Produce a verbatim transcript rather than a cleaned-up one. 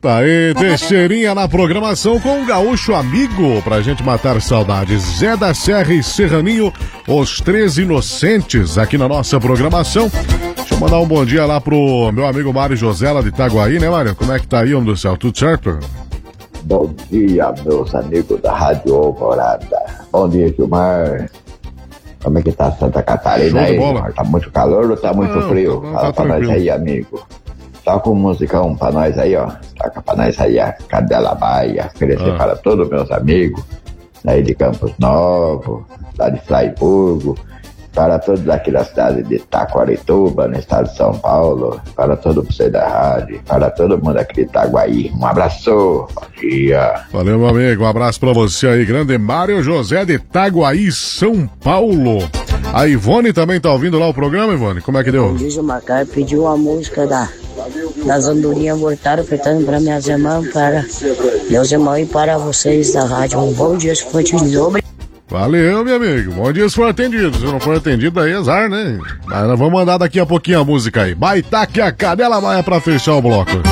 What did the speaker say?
Tá aí, Teixeirinha na programação com um gaúcho amigo pra gente matar saudades. Zé da Serra e Serraninho, os três inocentes aqui na nossa programação. Deixa eu mandar um bom dia lá pro meu amigo Mário José lá de Itaguaí, né, Mário? Como é que tá aí, homem do céu? Tudo certo? Bom dia, meus amigos da Rádio Alvorada. Bom dia, Gilmar. Como é que tá Santa Catarina aí, Gilmar? Tá muito calor ou tá muito ah, frio? Tá, Fala tá pra tranquilo. Nós aí, amigo. Toca um musicão pra nós aí, ó. Toca pra nós aí a Cadela Baia. Oferecer ah. para todos meus amigos aí de Campos Novos, lá de Fraiburgo, para todos aqui da cidade de Taquarituba, no estado de São Paulo, para todo você da rádio, para todo mundo aqui de Itaguaí. Um abraço, bom dia. Valeu, meu amigo, um abraço pra você aí, grande Mário José de Itaguaí, São Paulo. A Ivone também tá ouvindo lá o programa, Ivone? Como é que deu? O Gilmar pediu a música da, das andorinhas voltaram, apertando para minhas irmãs, para meus irmãos e para vocês da rádio. Um bom dia, se continue. Valeu, meu amigo. Bom dia se for atendido. Se não for atendido, aí é azar, né? Mas nós vamos mandar daqui a pouquinho a música aí. Baitaque a Cadela Maia pra fechar o bloco.